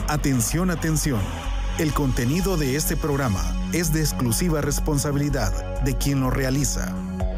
Atención, atención. El contenido de este programa es de exclusiva responsabilidad de quien lo realiza.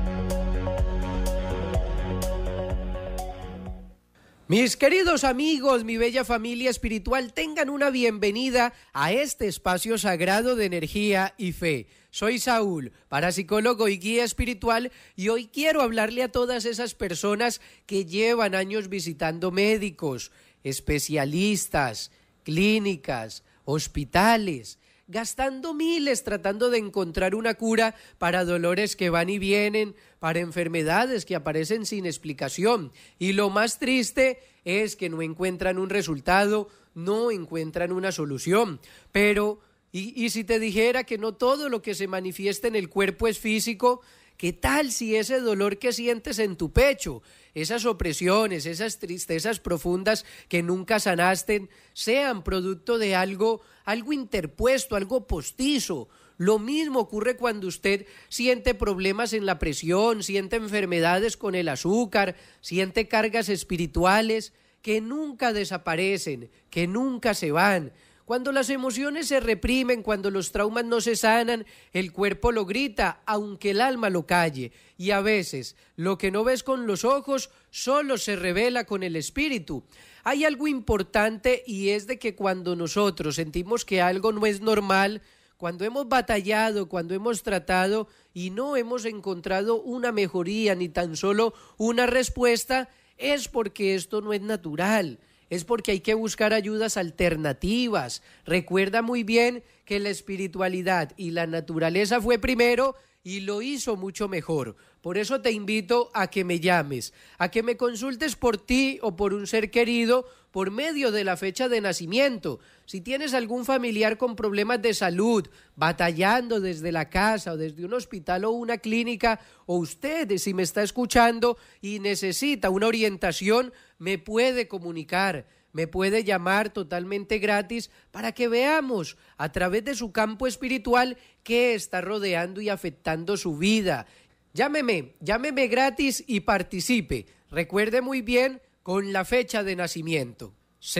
Mis queridos amigos, mi bella familia espiritual, tengan una bienvenida a este espacio sagrado de energía y fe. Soy Saúl, parapsicólogo y guía espiritual, y hoy quiero hablarle a todas esas personas que llevan años visitando médicos, especialistas, clínicas, hospitales, gastando miles tratando de encontrar una cura para dolores que van y vienen, para enfermedades que aparecen sin explicación. Y lo más triste es que no encuentran un resultado, no encuentran una solución. Pero, ¿y si te dijera que no todo lo que se manifiesta en el cuerpo es físico? ¿Qué tal si ese dolor que sientes en tu pecho, esas opresiones, esas tristezas profundas que nunca sanaste, sean producto de algo interpuesto, algo postizo? Lo mismo ocurre cuando usted siente problemas en la presión, siente enfermedades con el azúcar, siente cargas espirituales que nunca desaparecen, que nunca se van. Cuando las emociones se reprimen, cuando los traumas no se sanan, el cuerpo lo grita, aunque el alma lo calle. Y a veces, lo que no ves con los ojos, solo se revela con el espíritu. Hay algo importante, y es de que cuando nosotros sentimos que algo no es normal, cuando hemos batallado, cuando hemos tratado y no hemos encontrado una mejoría, ni tan solo una respuesta, es porque esto no es natural. Es porque hay que buscar ayudas alternativas. Recuerda muy bien que la espiritualidad y la naturaleza fue primero y lo hizo mucho mejor. Por eso te invito a que me llames, a que me consultes por ti o por un ser querido por medio de la fecha de nacimiento. Si tienes algún familiar con problemas de salud, batallando desde la casa o desde un hospital o una clínica, o usted, si me está escuchando y necesita una orientación, me puede comunicar, me puede llamar totalmente gratis para que veamos a través de su campo espiritual qué está rodeando y afectando su vida. Llámeme gratis y participe. Recuerde muy bien con la fecha de nacimiento.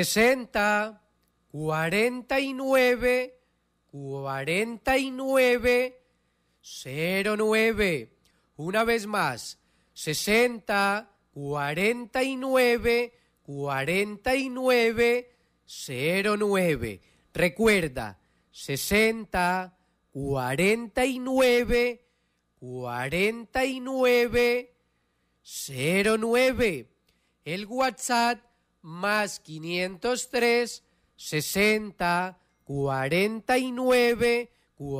60 49 49 09. Una vez más, 60 49 49 09. Recuerda, 60 49 49 09. El WhatsApp más 503 60 49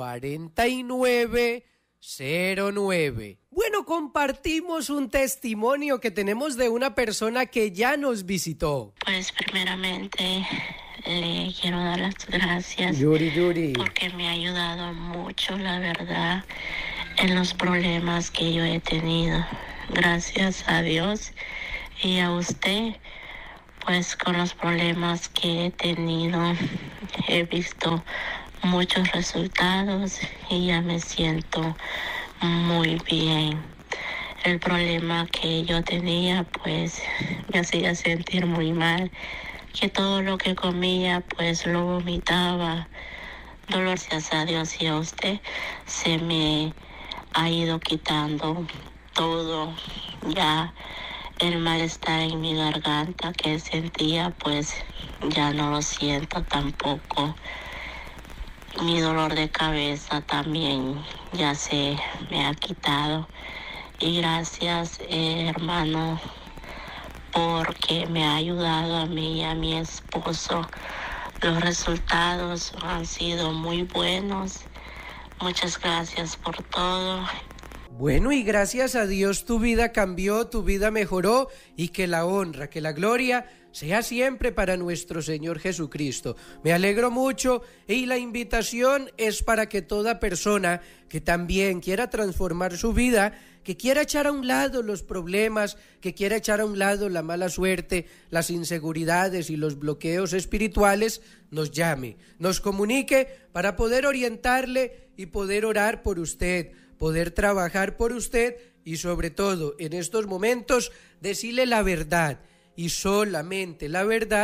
49 09. Bueno, compartimos un testimonio que tenemos de una persona que ya nos visitó. Pues primeramente le quiero dar las gracias Yuri. porque me ha ayudado mucho, la verdad, en los problemas que yo he tenido. Gracias a Dios y a usted, pues con los problemas que he tenido he visto muchos resultados y ya me siento muy bien. El problema que yo tenía pues me hacía sentir muy mal, que todo lo que comía pues lo vomitaba. Gracias a Dios y a usted se me ha ido quitando todo. Ya el malestar en mi garganta que sentía pues ya no lo siento tampoco. Mi dolor de cabeza también ya se me ha quitado. Y gracias, hermano, porque me ha ayudado a mí y a mi esposo. Los resultados han sido muy buenos. Muchas gracias por todo. Bueno, y gracias a Dios tu vida cambió, tu vida mejoró, y que la honra, que la gloria sea siempre para nuestro Señor Jesucristo. Me alegro mucho, y la invitación es para que toda persona que también quiera transformar su vida, que quiera echar a un lado los problemas, que quiera echar a un lado la mala suerte, las inseguridades y los bloqueos espirituales, nos llame, nos comunique para poder orientarle y poder orar por usted, poder trabajar por usted y sobre todo en estos momentos decirle la verdad y solamente la verdad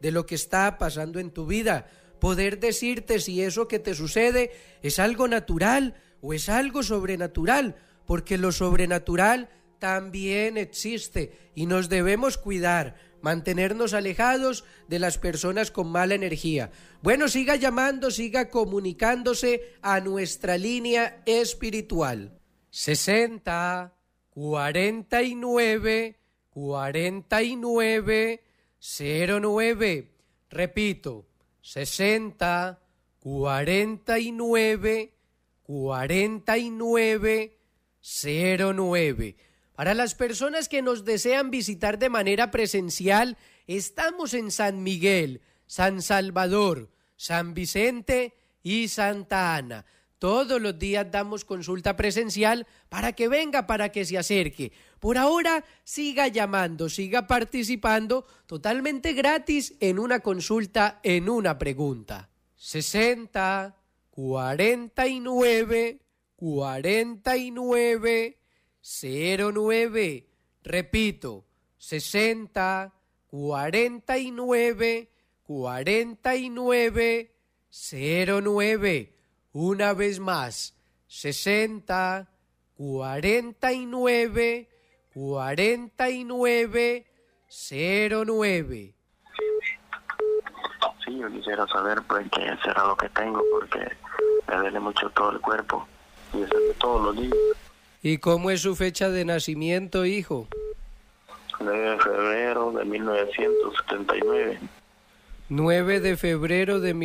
de lo que está pasando en tu vida, poder decirte si eso que te sucede es algo natural o es algo sobrenatural, porque lo sobrenatural también existe y nos debemos cuidar, mantenernos alejados de las personas con mala energía. Bueno, siga llamando, siga comunicándose a nuestra línea espiritual. 60 49 49 09. Repito, 60 49 49 09. Para las personas que nos desean visitar de manera presencial, estamos en San Miguel, San Salvador, San Vicente y Santa Ana. Todos los días damos consulta presencial para que venga, para que se acerque. Por ahora, siga llamando, siga participando totalmente gratis en una consulta, en una pregunta. 60 49 49 09. Repito, 60 49 49 09. Una vez más, 60 49 49 09. Sí, yo quisiera saber pues qué será lo que tengo, porque me duele mucho todo el cuerpo y eso es todos los días. ¿Y cómo es su fecha de nacimiento, hijo? 9 de febrero de 1979. 9 de febrero de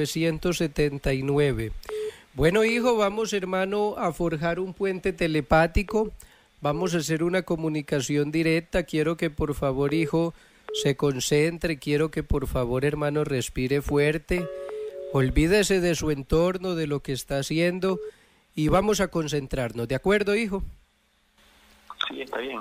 1979. Bueno, hijo, vamos, hermano, a forjar un puente telepático. Vamos a hacer una comunicación directa. Quiero que por favor, hijo, se concentre. Quiero que por favor, hermano, respire fuerte. Olvídese de su entorno, de lo que está haciendo y vamos a concentrarnos. ¿De acuerdo, hijo? Sí, está bien.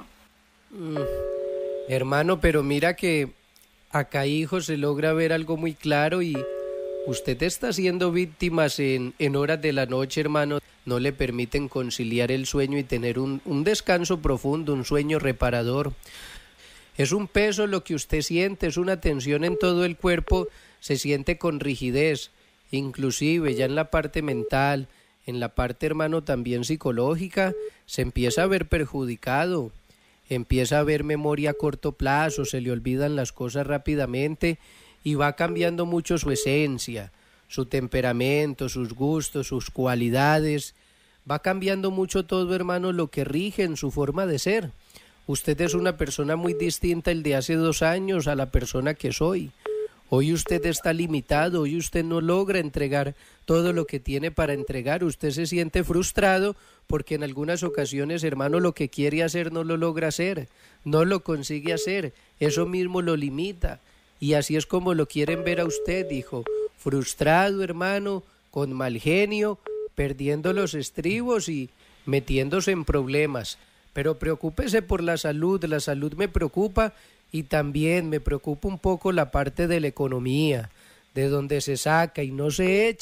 Hermano, pero mira que acá, hijo, se logra ver algo muy claro y usted está siendo víctima en horas de la noche, hermano. No le permiten conciliar el sueño y tener un descanso profundo, un sueño reparador. Es un peso lo que usted siente, es una tensión en todo el cuerpo, se siente con rigidez, inclusive ya en la parte mental, en la parte, hermano, también psicológica, se empieza a ver perjudicado. Empieza a haber memoria a corto plazo, se le olvidan las cosas rápidamente y va cambiando mucho su esencia, su temperamento, sus gustos, sus cualidades. Va cambiando mucho todo, hermano, lo que rige en su forma de ser. Usted es una persona muy distinta el de hace 2 años a la persona que soy. Hoy usted está limitado, hoy usted no logra entregar todo lo que tiene para entregar. Usted se siente frustrado porque en algunas ocasiones, hermano, lo que quiere hacer no lo logra hacer, no lo consigue hacer, eso mismo lo limita. Y así es como lo quieren ver a usted, hijo, frustrado, hermano, con mal genio, perdiendo los estribos y metiéndose en problemas. Pero preocúpese por la salud me preocupa y también me preocupa un poco la parte de la economía, de donde se saca y no se echa.